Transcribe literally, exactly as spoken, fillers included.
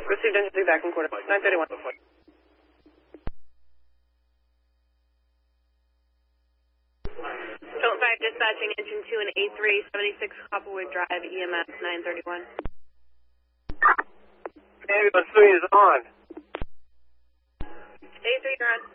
Received engine three back in quarter. nine thirty-one. Total five dispatching engine two and A three, seventy-six Copperwood Drive, E M S nine thirty-one. Ambulance three is on. A three, you're on.